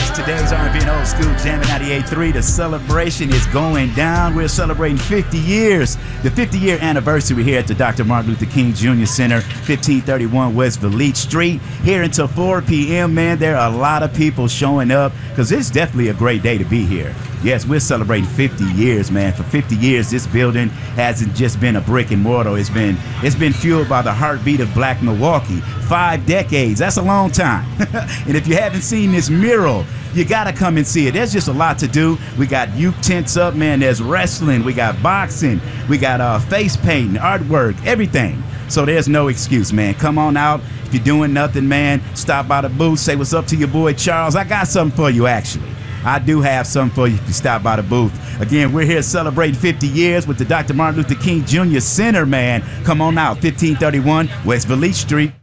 Today's R&B and Old School Jam at 98.3. The celebration is going down. We're celebrating 50 years. The 50-year anniversary here at the Dr. Martin Luther King Jr. Center, 1531 West Vliet Street. Here until 4 p.m., man. There are a lot of people showing up because it's definitely a great day to be here. Yes, we're celebrating 50 years, man. For 50 years, this building hasn't just been a brick and mortar. It's been fueled by the heartbeat of Black Milwaukee. 5 decades. That's a long time. And if you haven't seen this mural, you got to come and see it. There's just a lot to do. We got youth tents up, man. There's wrestling. We got boxing. We got face painting, artwork, everything. So there's no excuse, man. Come on out. If you're doing nothing, man, stop by the booth. Say what's up to your boy Charles. I got something for you, actually. I do have something for you if you stop by the booth. Again, we're here celebrating 50 years with the Dr. Martin Luther King Jr. Center, man. Come on out, 1531 West Vliet Street.